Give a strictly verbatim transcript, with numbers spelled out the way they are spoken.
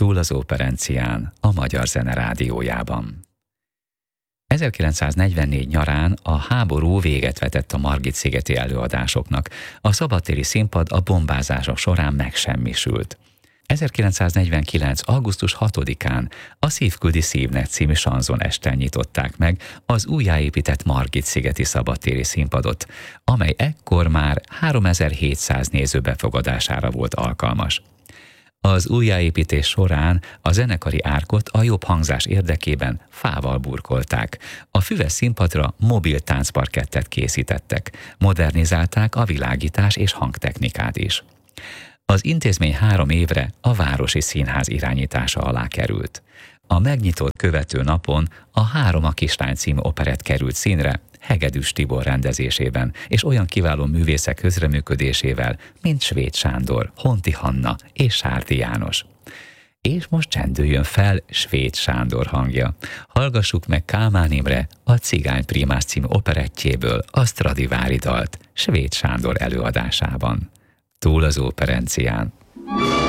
Túl az operencián, a Magyar Zene Rádiójában. ezerkilencszáznegyvennégy nyarán a háború véget vetett a Margit-szigeti előadásoknak, a szabadtéri színpad a bombázások során megsemmisült. ezerkilencszáznegyvenkilenc. augusztus hatodikán a Szívküldi Szívnek című sanzon esten nyitották meg az újjáépített Margit-szigeti szabadtéri színpadot, amely ekkor már háromezer-hétszáz néző befogadására volt alkalmas. Az újjáépítés során a zenekari árkot a jobb hangzás érdekében fával burkolták. A füves színpadra mobil táncparkettet készítettek, modernizálták a világítás és hangtechnikát is. Az intézmény három évre a Városi Színház irányítása alá került. A megnyitott követő napon a Három a kislány című operett került színre, Hegedűs Tibor rendezésében, és olyan kiváló művészek közreműködésével, mint Svéd Sándor, Honti Hanna és Sárdi János. És most csendüljön fel Svéd Sándor hangja. Hallgassuk meg Kálmán Imre a Cigány Prímás című operettjéből a Stradivári dalt Svéd Sándor előadásában. Túl az operencián.